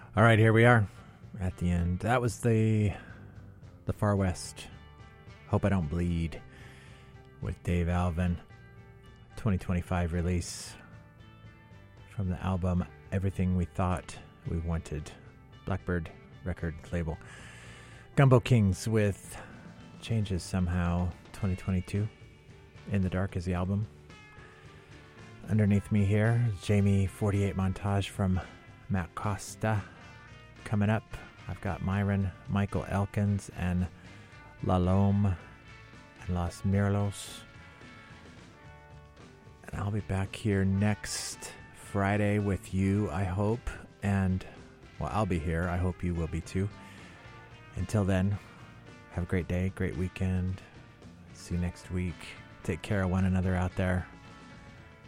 All right, here we are at the end. That was the Far West. Hope I Don't Bleed with Dave Alvin. 2025 release from the album Everything We Thought We Wanted. Blackbird record label. Gumbo Kings with Changes Somehow 2022. In the Dark is the album. Underneath me here, Jamie 48 montage from Matt Costa. Coming up, I've got Myron, Michael Elkins, and La Lome and Los Mirlos. And I'll be back here next Friday with you, I hope. And, well, I'll be here. I hope you will be too. Until then, have a great day, great weekend. See you next week. Take care of one another out there.